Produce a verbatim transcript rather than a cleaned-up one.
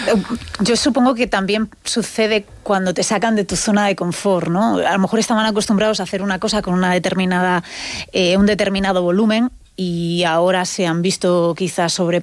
Yo supongo que también sucede cuando te sacan de tu zona de confort, ¿no? A lo mejor estaban acostumbrados a hacer una cosa con una determinada, eh, un determinado volumen y ahora se han visto quizás sobre